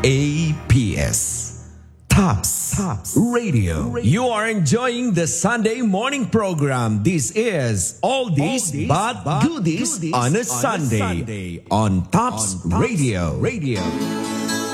APS. Tops Radio. You are enjoying the Sunday morning program. This is All This But Goodies on a Sunday on Tops Radio.